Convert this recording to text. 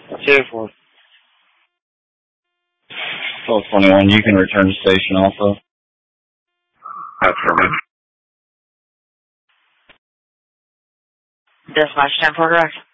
2-4. 1221, you can return to station also. Affirmative. Dispatch 10-4 correct.